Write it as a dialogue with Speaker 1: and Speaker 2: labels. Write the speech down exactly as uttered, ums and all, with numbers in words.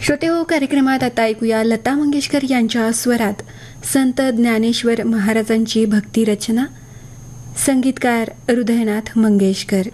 Speaker 1: श्रोते हो, कार्यक्रमात आता ऐकूया लता मंगेशकर यांच्या स्वरात संत ज्ञानेश्वर महाराजांची भक्ती रचना, संगीतकार हृदयनाथ मंगेशकर.